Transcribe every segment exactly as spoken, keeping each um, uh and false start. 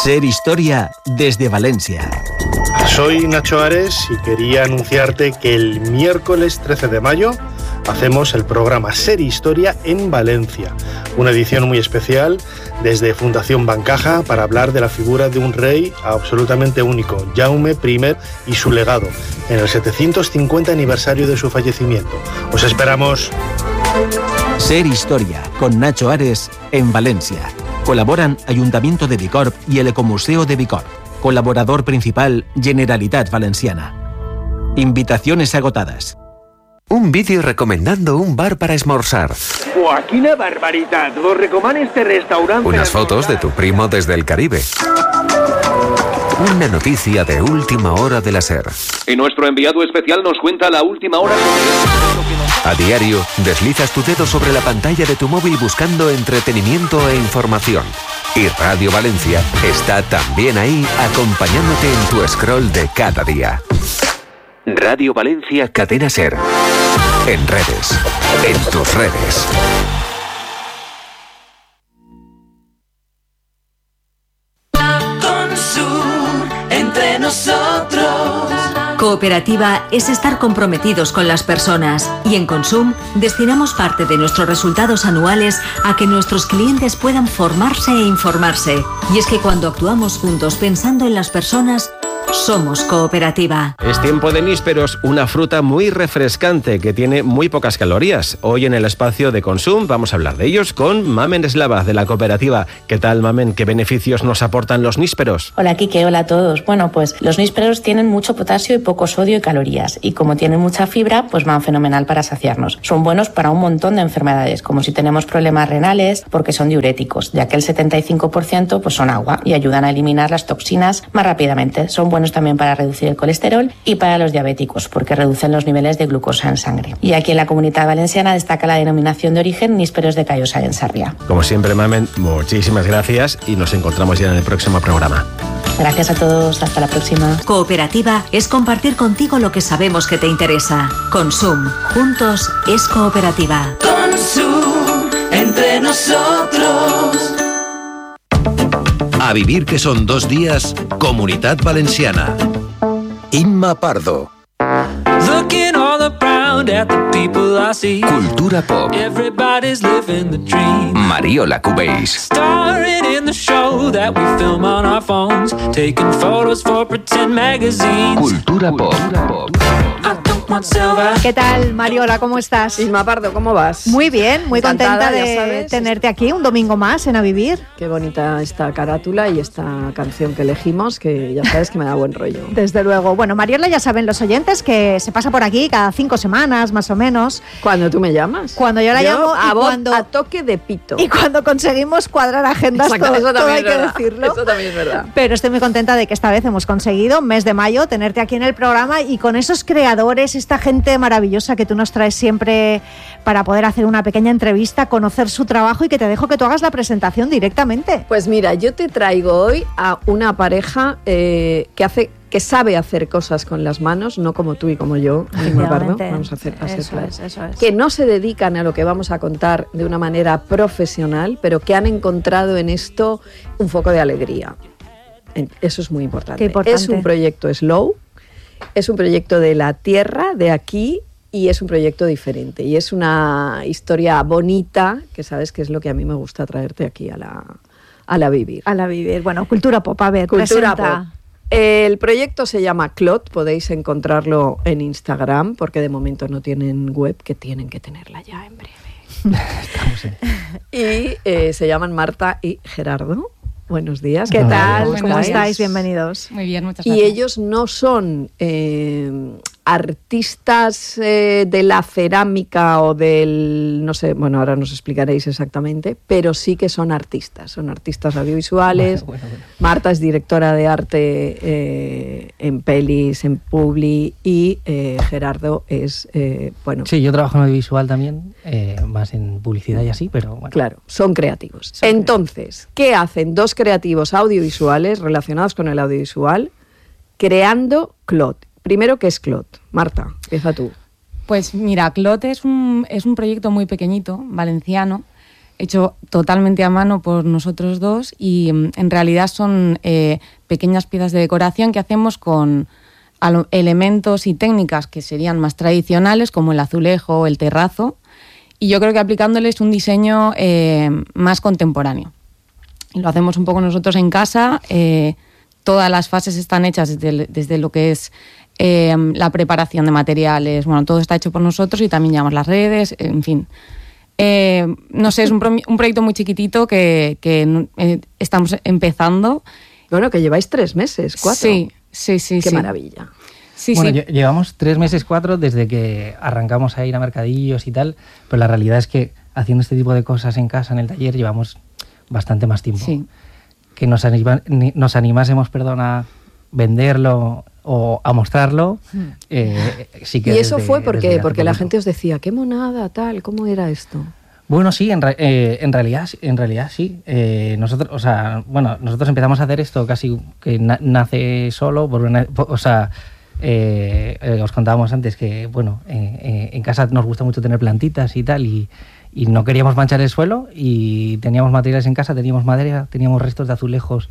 Ser Historia desde Valencia. Soy Nacho Ares y quería anunciarte que el miércoles trece de mayo hacemos el programa Ser Historia en Valencia, una edición muy especial desde Fundación Bancaja para hablar de la figura de un rey absolutamente único, Jaume primero, y su legado, en el setecientos cincuenta aniversario de su fallecimiento. Os esperamos. Ser Historia con Nacho Ares en Valencia. Colaboran Ayuntamiento de Bicorb y el Ecomuseo de Bicorb. Colaborador principal, Generalitat Valenciana. Invitaciones agotadas. Un vídeo recomendando un bar para esmorzar. ¡Uah, quina barbaritat! Vos recomano este restaurante. Unas fotos de tu primo desde el Caribe. Una noticia de última hora de la SER. Y nuestro enviado especial nos cuenta la última hora. A diario, deslizas tu dedo sobre la pantalla de tu móvil buscando entretenimiento e información. Y Radio Valencia está también ahí acompañándote en tu scroll de cada día. Radio Valencia Cadena SER. En redes. En tus redes. Entre nosotros. Cooperativa es estar comprometidos con las personas y en Consum destinamos parte de nuestros resultados anuales a que nuestros clientes puedan formarse e informarse. Y es que cuando actuamos juntos pensando en las personas, somos cooperativa. Es tiempo de nísperos, una fruta muy refrescante que tiene muy pocas calorías. Hoy en el espacio de Consum vamos a hablar de ellos con Mamen Eslava de la cooperativa. ¿Qué tal, Mamen? ¿Qué beneficios nos aportan los nísperos? Hola, Quique. Hola a todos. Bueno, pues los nísperos tienen mucho potasio y poco sodio y calorías. Y como tienen mucha fibra, pues van fenomenal para saciarnos. Son buenos para un montón de enfermedades, como si tenemos problemas renales, porque son diuréticos, ya que el setenta y cinco por ciento pues son agua y ayudan a eliminar las toxinas más rápidamente. Son buenos también para reducir el colesterol y para los diabéticos, porque reducen los niveles de glucosa en sangre. Y aquí en la Comunidad Valenciana destaca la denominación de origen nísperos de Callosa en Sarriá. Como siempre, Mamen, muchísimas gracias y nos encontramos ya en el próximo programa. Gracias a todos, hasta la próxima. Cooperativa es compartir contigo lo que sabemos que te interesa. Consum, juntos es cooperativa. Consum, entre nosotros. A vivir que son dos días, Comunidad Valenciana. Imma Pardo. Cultura Pop. Mariola Cubéis. Cultura Pop. ¿Qué tal, Mariola? ¿Cómo estás? Isma Pardo, ¿cómo vas? Muy bien, muy Encantada, contenta de sabes, tenerte aquí un domingo más en A Vivir. Qué bonita esta carátula y esta canción que elegimos, que ya sabes que me da buen rollo. Desde luego. Bueno, Mariola, ya saben los oyentes que se pasa por aquí cada cinco semanas, más o menos. Cuando tú me llamas. Cuando yo la yo llamo a, y voz, cuando, a toque de pito. Y cuando conseguimos cuadrar agendas, Exacto, todo, eso todo hay es que verdad, decirlo. Eso también es verdad. Pero estoy muy contenta de que esta vez hemos conseguido, mes de mayo, tenerte aquí en el programa y con esos creadores, esta gente maravillosa que tú nos traes siempre para poder hacer una pequeña entrevista, conocer su trabajo y que te dejo que tú hagas la presentación directamente. Pues mira, yo te traigo hoy a una pareja eh, que hace que sabe hacer cosas con las manos, no como tú y como yo, Isma Pardo, vamos a hacer a ser eso claros, es, eso es. que no se dedican a lo que vamos a contar de una manera profesional, pero que han encontrado en esto un foco de alegría. Eso es muy importante. Qué importante. Es un proyecto slow, es un proyecto de la tierra, de aquí, y es un proyecto diferente. Y es una historia bonita, que sabes que es lo que a mí me gusta traerte aquí a la, a la Vivir. A la Vivir. Bueno, Cultura Pop, a ver, Cultura presenta. Pop. El proyecto se llama Clot, podéis encontrarlo en Instagram, porque de momento no tienen web, que tienen que tenerla ya en breve. Y eh, se llaman Marta y Gerardo. Buenos días. ¿Qué tal? ¿Cómo, ¿Cómo estáis? estáis? Bienvenidos. Muy bien, muchas Y gracias. ellos no son eh, artistas eh, de la cerámica o del, no sé, bueno, ahora nos explicaréis exactamente, pero sí que son artistas, son artistas audiovisuales. Bueno, bueno, bueno. Marta es directora de arte eh, en pelis, en Publi, y eh, Gerardo es, eh, bueno... Sí, yo trabajo en audiovisual también, eh, más en publicidad y así, pero bueno. Claro, son creativos. Son Entonces, ¿qué hacen dos creativos audiovisuales relacionados con el audiovisual creando Clot? Primero, ¿qué es Clot? Marta, empieza tú. Pues mira, Clot es un, es un proyecto muy pequeñito, valenciano, hecho totalmente a mano por nosotros dos y en realidad son eh, pequeñas piezas de decoración que hacemos con elementos y técnicas que serían más tradicionales, como el azulejo o el terrazo, y yo creo que aplicándoles un diseño eh, más contemporáneo. Y lo hacemos un poco nosotros en casa. Eh, todas las fases están hechas desde, desde lo que es eh, la preparación de materiales. Bueno, todo está hecho por nosotros y también llevamos las redes, en fin. Eh, no sé, es un, pro, un proyecto muy chiquitito que, que eh, estamos empezando. Bueno, que lleváis tres meses, cuatro. Sí, sí, sí. Qué sí. maravilla. Sí, bueno, sí. Llevamos tres meses, cuatro, desde que arrancamos a ir a mercadillos y tal, pero la realidad es que haciendo este tipo de cosas en casa, en el taller, llevamos bastante más tiempo. Sí. Que nos, anima, nos animásemos, perdón, a venderlo o a mostrarlo. Eh, sí que ¿Y eso desde, fue porque, porque la poquito. gente os decía, qué monada, tal, ¿cómo era esto? Bueno, sí, en, re, eh, en realidad, en realidad sí. Eh, nosotros, o sea, bueno, nosotros empezamos a hacer esto casi que na, nace solo, por una, por, o sea, eh, eh, os contábamos antes que, bueno, eh, eh, en casa nos gusta mucho tener plantitas y tal, y, y no queríamos manchar el suelo y teníamos materiales en casa, teníamos madera, teníamos restos de azulejos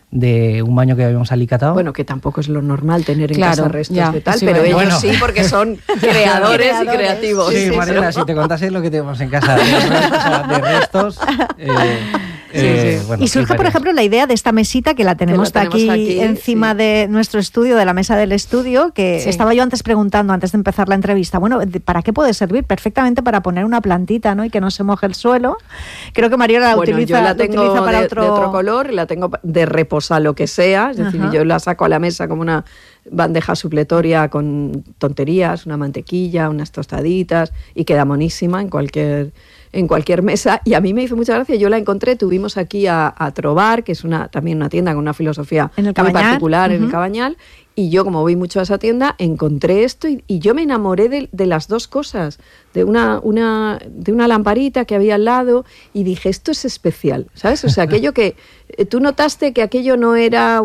de un baño que habíamos alicatado. Bueno, que tampoco es lo normal tener en claro, casa restos ya, de tal, sí, pero bueno. ellos sí, porque son creadores, creadores y creativos. Sí, sí Mariela, eso. si te contase lo que tenemos en casa de, o sea, de restos... Eh, Sí, eh, sí. bueno, y surge, sí, por ejemplo, la idea de esta mesita que la tenemos, Que la tenemos aquí, aquí, encima sí. de nuestro estudio, de la mesa del estudio, que Sí. estaba yo antes preguntando, antes de empezar la entrevista, bueno, ¿para qué puede servir? Perfectamente para poner una plantita, ¿no? Y que no se moje el suelo. Creo que Mariola la Bueno, utiliza, yo la la tengo utiliza para de, otro... de otro color, la tengo de reposa lo que sea, es decir, Ajá. yo la saco a la mesa como una bandeja supletoria con tonterías, una mantequilla, unas tostaditas, y queda monísima en cualquier, en cualquier mesa. Y a mí me hizo mucha gracia, yo la encontré, tuvimos aquí a, a Trobar, que es una también una tienda con una filosofía ¿En el muy Cabañal? particular en Uh-huh. el Cabañal, y yo, como voy mucho a esa tienda, encontré esto y, y yo me enamoré de, de las dos cosas, de una, una, de una lamparita que había al lado, y dije, esto es especial, ¿sabes? O sea, aquello que eh, tú notaste que aquello no era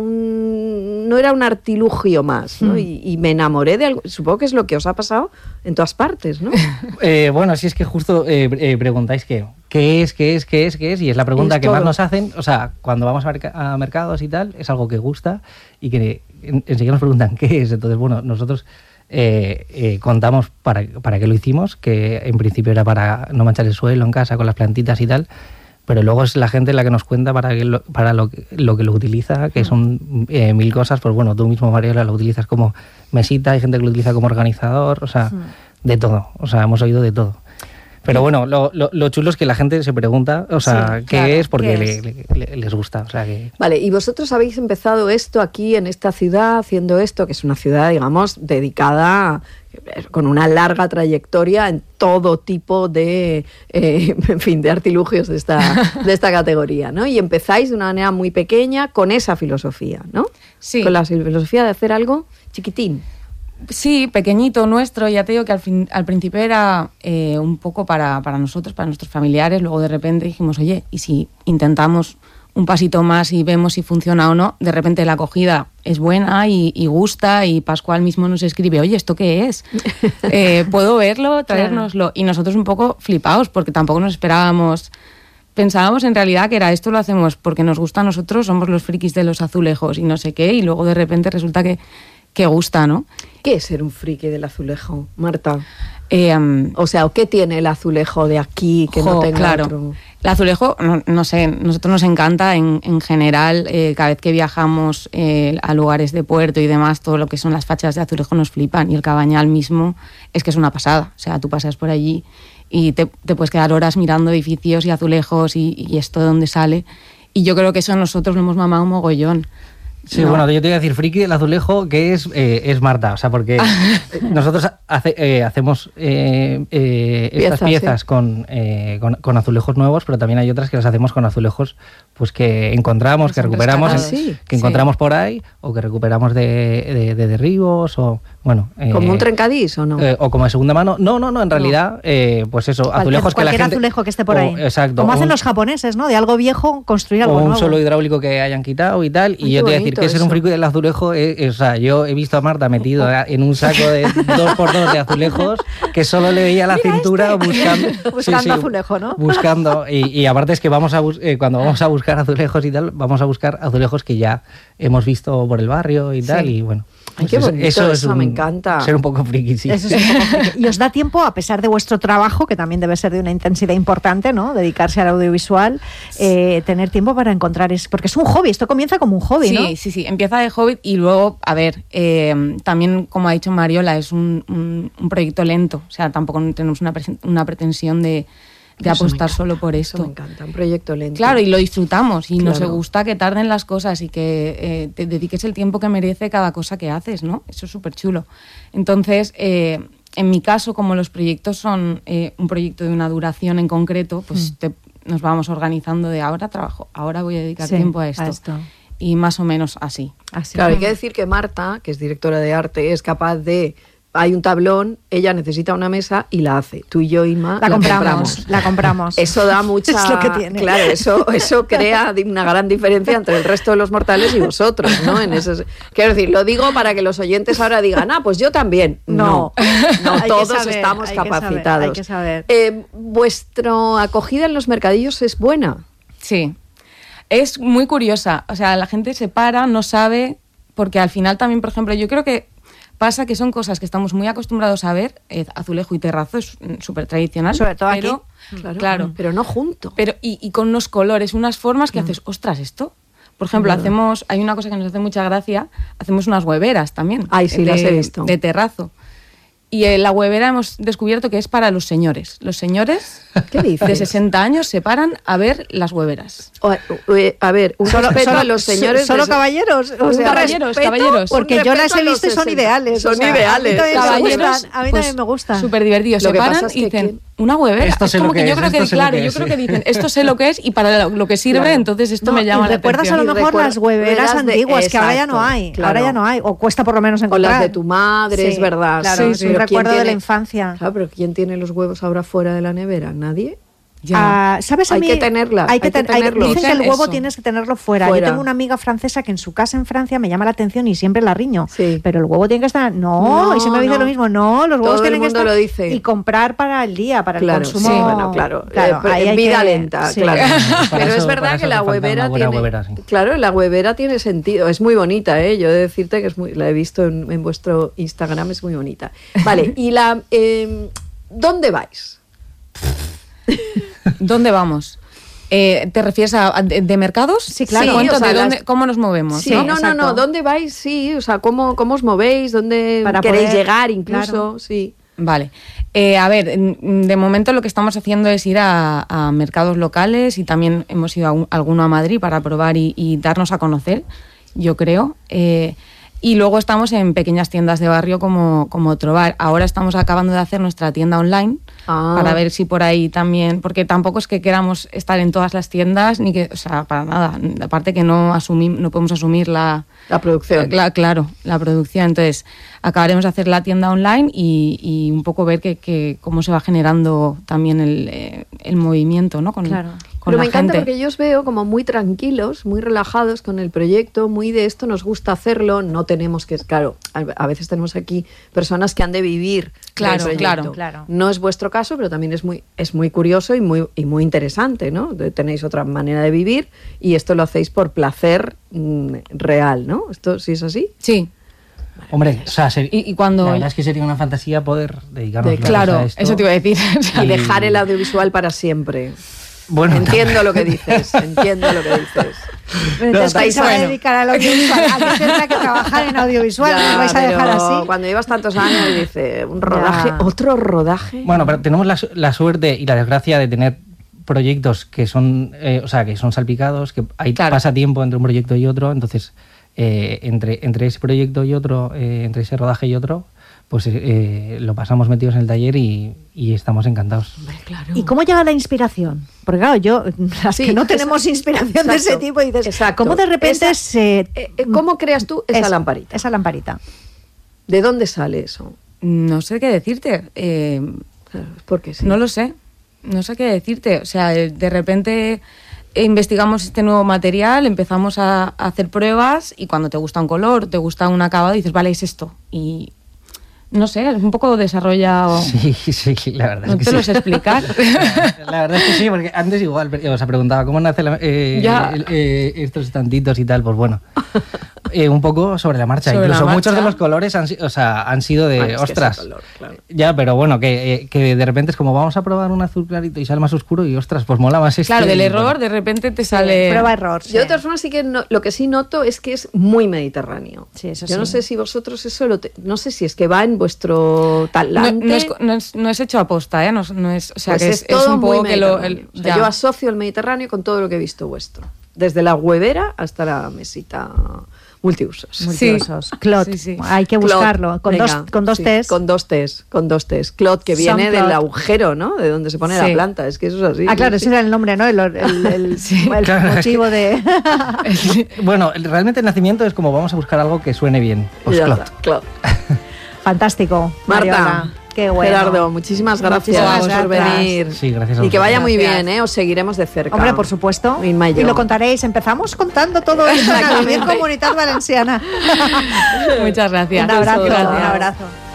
un, no era un artilugio más, ¿no? Mm. Y, y me enamoré de algo, supongo que es lo que os ha pasado en todas partes, ¿no? Eh, bueno, si es que justo eh, eh, preguntáis qué, qué es, qué es, qué es, qué es, y es la pregunta Es que más todo. nos hacen, o sea, cuando vamos a, merc- a mercados y tal, es algo que gusta y que en, enseguida nos preguntan qué es. Entonces, bueno, nosotros eh, eh, contamos para, para qué lo hicimos, que en principio era para no manchar el suelo en casa con las plantitas y tal, pero luego es la gente la que nos cuenta para, que lo, para lo, que, lo que lo utiliza, que son eh, mil cosas. Pues bueno, tú mismo, Mariola, lo utilizas como mesita, hay gente que lo utiliza como organizador, o sea, Sí. de todo, o sea, hemos oído de todo. Pero bueno, lo, lo, lo chulo es que la gente se pregunta, o sea, Sí, qué claro, es, porque ¿qué es? le- le- le- les gusta, o sea, que... Vale, y vosotros habéis empezado esto aquí en esta ciudad, haciendo esto, que es una ciudad, digamos, dedicada, eh, con una larga trayectoria en todo tipo de, eh, en fin, de artilugios de esta, de esta categoría, ¿no? Y empezáis de una manera muy pequeña con esa filosofía, ¿no? Sí. Con la filosofía de hacer algo chiquitín. Sí, pequeñito nuestro, ya te digo que al, fin, al principio era eh, un poco para, para nosotros, para nuestros familiares, luego de repente dijimos, oye, ¿y si intentamos un pasito más y vemos si funciona o no? De repente la acogida es buena y, y gusta, y Pascual mismo nos escribe, oye, ¿esto qué es? Eh, ¿Puedo verlo? Traérnoslo. Y nosotros un poco flipados, porque tampoco nos esperábamos... Pensábamos en realidad que era esto lo hacemos porque nos gusta a nosotros, somos los frikis de los azulejos y no sé qué, y luego de repente resulta que, que gusta, ¿no? ¿Qué es ser un friki del azulejo, Marta? Eh, um, O sea, ¿o qué tiene el azulejo de aquí que jo, no tenga claro. otro? El azulejo, no, no sé, nosotros nos encanta en, en general, eh, cada vez que viajamos eh, a lugares de puerto y demás, todo lo que son las fachadas de azulejo nos flipan, y el Cabañal mismo es que es una pasada. O sea, tú pasas por allí y te, te puedes quedar horas mirando edificios y azulejos y, y esto de dónde sale, y yo creo que eso nosotros lo hemos mamado un mogollón. Sí, No. bueno, yo te voy a decir friki del azulejo, que es, eh, es Marta, o sea, porque nosotros hace, eh, hacemos eh, eh, estas Piezas, piezas sí. con, eh, con, con azulejos nuevos, pero también hay otras que las hacemos con azulejos pues que encontramos, Que que son recuperamos, rescatados. en- Sí. que Sí. encontramos por ahí, o que recuperamos de, de, de derribos, o bueno... eh, ¿Como un trencadís o no? eh, o como de segunda mano. No, no, no, en realidad, eh, pues eso, Cualquier, azulejos que la cualquier gente... azulejo que esté por o- ahí. Exacto. Como hacen un- los japoneses, ¿no? De algo viejo construir algo o un nuevo. suelo hidráulico que hayan quitado y tal. Ay, Y yo qué te voy a decir decir que ser un friki del azulejo, es, es, o sea, yo he visto a Marta metido en un saco de dos por dos de azulejos que solo le veía la Mira cintura este. buscando, buscando sí, sí, azulejo, ¿no? Buscando, y, y aparte es que vamos a bus, eh, cuando vamos a buscar azulejos y tal, vamos a buscar azulejos que ya hemos visto por el barrio y tal, sí. y bueno. Ay, qué bonito, eso, eso es un, me encanta. Ser un poco friki, sí. Eso es un poco friki. Y os da tiempo, a pesar de vuestro trabajo, que también debe ser de una intensidad importante, ¿no? Dedicarse al audiovisual, eh, tener tiempo para encontrar... Es, porque es un hobby, esto comienza como un hobby, sí, ¿no? Sí, sí, sí. Empieza de hobby y luego, a ver, eh, también, como ha dicho Mariola, es un, un, un proyecto lento. O sea, tampoco tenemos una, pre- una pretensión de... de eso apostar solo por esto. Eso me encanta, un proyecto lento. Claro, y lo disfrutamos y claro. nos gusta que tarden las cosas y que eh, te dediques el tiempo que merece cada cosa que haces, ¿no? Eso es súper chulo. Entonces, eh, en mi caso, como los proyectos son eh, un proyecto de una duración en concreto, pues mm. te, nos vamos organizando de ahora trabajo, ahora voy a dedicar sí, tiempo a esto. a esto. Y más o menos así. así claro, hay que decir que Marta, que es directora de arte, es capaz de... Hay un tablón, ella necesita una mesa y la hace. Tú y yo, Inma, la, la compramos, compramos. La compramos. Eso da mucha... Es lo que tiene. Claro, eso, eso crea una gran diferencia entre el resto de los mortales y vosotros, ¿no? En ese, quiero decir, lo digo para que los oyentes ahora digan, ah, pues yo también. No, no, no todos saber, estamos hay capacitados. Que saber, hay que saber. Eh, ¿Vuestra acogida en los mercadillos es buena? Sí. Es muy curiosa. O sea, la gente se para, no sabe, porque al final también, por ejemplo, yo creo que pasa que son cosas que estamos muy acostumbrados a ver, eh, azulejo y terrazo es súper tradicional. Sobre todo pero, aquí. Claro, claro, pero no junto. Pero, y, y con unos colores, unas formas que mm. haces, ostras, esto. Por ejemplo, claro. hacemos, hay una cosa que nos hace mucha gracia, hacemos unas hueveras también. Ay, sí, de, las he visto. De terrazo. Y en la huevera hemos descubierto que es para los señores. Los señores ¿Qué dices? de sesenta años se paran a ver las hueveras. O, o, a ver, un solo, respeto solo, a los señores... ¿Solo de... caballeros? O sea, caballeros, caballeros. Porque yo las he visto y son ideales. Son o sea, ideales. A mí también caballeros, me gustan. A mí también pues, me gustan. Súper divertidos. Se paran es y dicen... Que... Una huevera. Esto es sé como lo que, que yo es, creo que, claro, que yo es, creo sí. que dicen, esto sé lo que es y para lo que sirve, claro. entonces esto no, me llama la atención. Recuerdas a lo mejor recuerdo, las hueveras antiguas, de, que ahora ya no hay. Claro. Ahora ya no hay, o cuesta por lo menos encontrar. O las de tu madre, sí, es verdad. Claro, sí, es un recuerdo tiene, de la infancia. Claro, pero ¿quién tiene los huevos ahora fuera de la nevera? ¿Nadie? Ya. Uh, ¿Sabes a hay mí? que tenerla. Hay que, hay que ten, tenerlo. Hay, dicen que el huevo eso. tienes que tenerlo fuera. fuera. Yo tengo una amiga francesa que en su casa en Francia me llama la atención y siempre la riño. Sí. Pero el huevo tiene que estar. No, no y siempre me dice no. lo mismo. No, los huevos Todo tienen el mundo que estar. Lo dice. Y comprar para el día, para claro, el consumo. Sí, bueno, claro. claro eh, ahí en vida que, lenta, sí. claro. Pero eso, es verdad que la huevera tiene. Huevera, sí. Claro, la huevera tiene sentido. Es muy bonita, ¿eh? Yo he de decirte que es muy, la he visto en, en vuestro Instagram, es muy bonita. Vale, y la. Eh, ¿Dónde vais? ¿Dónde vamos? Eh, ¿Te refieres a de, de mercados? Sí, claro. Sí, o sea, de dónde, las... ¿Cómo nos movemos? Sí, ¿no? no, no, no. ¿Dónde vais? Sí, o sea, ¿cómo, cómo os movéis? ¿Dónde Para queréis poder, llegar incluso? Claro. Sí. Vale. Eh, a ver, de momento lo que estamos haciendo es ir a, a mercados locales y también hemos ido a, un, a alguno a Madrid para probar y, y darnos a conocer, yo creo. Eh, y luego estamos en pequeñas tiendas de barrio como, como Trobar. Ahora estamos acabando de hacer nuestra tienda online ah. para ver si por ahí también... Porque tampoco es que queramos estar en todas las tiendas, ni que... O sea, para nada. Aparte que no asumimos, no podemos asumir la... La producción. La, claro, la producción. Entonces, acabaremos de hacer la tienda online y, y un poco ver que, que cómo se va generando también el, eh, el movimiento, ¿no? Con, claro. con Pero la me encanta gente. porque yo os veo como muy tranquilos, muy relajados con el proyecto, muy de esto nos gusta hacerlo, no tenemos que... Claro, a veces tenemos aquí personas que han de vivir claro, del claro, claro. No es vuestro caso, pero también es muy, es muy curioso y muy, y muy interesante, ¿no? Tenéis otra manera de vivir y esto lo hacéis por placer mmm, real, ¿no? ¿Esto sí es así? Sí. Hombre, o sea, ser, y, y cuando... la verdad es que sería una fantasía poder dedicarnos de, claro, a esto. Eso te iba a decir. Y dejar el audiovisual para siempre. Bueno, entiendo también. Lo que dices, entiendo lo que dices. Pero no, estáis a bueno. dedicar al audiovisual, a que tendrá que trabajar en audiovisual, ya, ¿no vais a dejar así? Cuando llevas tantos años y dices, un rodaje, ya. otro rodaje. Bueno, pero tenemos la, la suerte y la desgracia de tener proyectos que son, eh, o sea, que son salpicados, que hay claro. pasa tiempo entre un proyecto y otro, entonces eh, entre, entre ese proyecto y otro, eh, entre ese rodaje y otro, pues eh, lo pasamos metidos en el taller y, y estamos encantados. Hombre, claro. ¿Y cómo llega la inspiración? Porque claro, yo, las sí, que no tenemos esa, inspiración exacto, de ese tipo, dices, exacto. ¿cómo de repente esa, se... Eh, ¿Cómo creas tú esa, esa lamparita? Esa lamparita. ¿De dónde sale eso? No sé qué decirte. Eh, claro, porque sí. No lo sé. No sé qué decirte. O sea, de repente investigamos este nuevo material, empezamos a, a hacer pruebas y cuando te gusta un color, te gusta un acabado, dices, vale, es esto. Y no sé, es un poco desarrollado. Sí, sí, la verdad no es que te sí. lo sé explicar. La verdad es que sí, porque antes igual, o sea, preguntaba cómo nace la, eh, eh, eh, estos estantitos y tal, pues bueno, eh, un poco sobre la marcha. Sobre Incluso la marcha. muchos de los colores han, o sea, han sido de, Ay, es que ostras, ese color, claro. ya, pero bueno, que, eh, que de repente es como vamos a probar un azul clarito y sale más oscuro y ostras, pues mola más este. Claro, del y, error bueno. de repente te sale... Prueba error. Sí. Yo de todas formas sí que no, lo que sí noto es que es muy mediterráneo. Sí, eso Yo sí. no sé si vosotros eso lo te- no sé si es que va en vuestro No, talante. no, es, no, es, no es hecho aposta, ¿eh? No, no es, o sea, Pues que es, es, todo es un muy poco que lo... mediterráneo. el- O sea, ya. yo asocio el Mediterráneo con todo lo que he visto vuestro. Desde la huevera hasta la mesita multiusos. Multiusos. Clot. Sí, sí. Hay que Clot. buscarlo. Con Venga, dos, con dos sí, T's. Con dos T's. Con dos T's. Clot, que viene Some del clot. agujero, ¿no? De donde se pone Sí. la planta. Es que eso es así. Ah, claro, sí. ese era el nombre, ¿no? El, el, el, el- el Claro, es motivo de... Bueno, el- realmente el nacimiento es como vamos a buscar algo que suene bien. Pues Ya Clot. está, Clot. Fantástico. Marta, Mariola. Qué bueno. Gerardo, muchísimas gracias Muchísimas por gracias. venir. Sí, gracias a Y que vaya muy Gracias. bien, ¿eh? Os seguiremos de cerca. Hombre, por supuesto. Inma y yo. Y lo contaréis. Empezamos contando todo esto en la Vivir Comunitat Valenciana. Muchas gracias. Un abrazo, Gracias. un abrazo.